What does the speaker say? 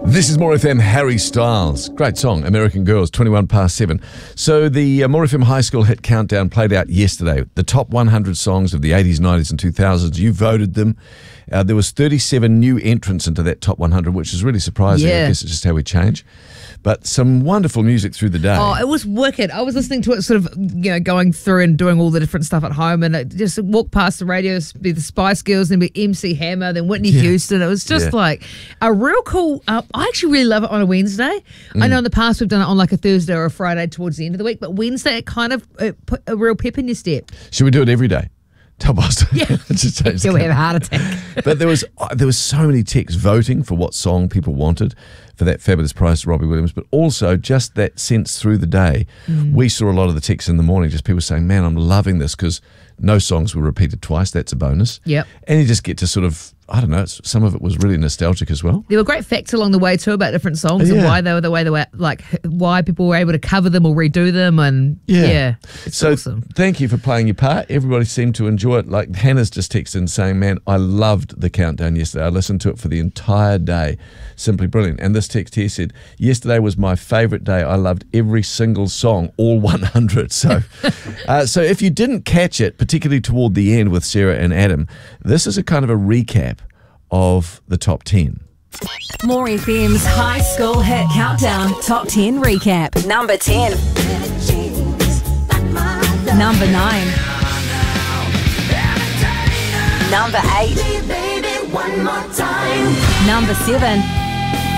This is More FM, Harry Styles. Great song, American Girls, 21 past 7. So the More FM High School Hit Countdown played out yesterday. The top 100 songs of the 80s, 90s and 2000s. You voted them. There was 37 new entrants into that top 100, which is really surprising. Yeah. I guess it's just how we change. But some wonderful music through the day. Oh, it was wicked. I was listening to it sort of, going through and doing all the different stuff at home, and it just walked past the radio, be the Spice Girls, then be MC Hammer, then Whitney Houston. It was just like a real cool, I actually really love it on a Wednesday. I know in the past we've done it on like a Thursday or a Friday towards the end of the week, but Wednesday it put a real pep in your step. Should we do it every day? Tell Boston. Yeah. You'll have a heart attack. But there was so many texts voting for what song people wanted for that fabulous prize to Robbie Williams, but also just that sense through the day. We saw a lot of the texts in the morning, just people saying, man, I'm loving this, because no songs were repeated twice. That's a bonus. Yep. And you just get to sort of, I don't know, some of it was really nostalgic as well. There were great facts along the way too about different songs and why they were the way they were, like why people were able to cover them or redo them, and it's so awesome. Thank you for playing your part. Everybody seemed to enjoy it. Like Hannah's just texted in saying, man, I loved the countdown yesterday. I listened to it for the entire day. Simply brilliant. And this text here said, yesterday was my favourite day. I loved every single song, all 100. So so if you didn't catch it, particularly toward the end with Sarah and Adam, this is a kind of a recap of the top 10. More FM's High School Hit Countdown Top 10 Recap. Number 10. Number 9. Number 8. Number 7.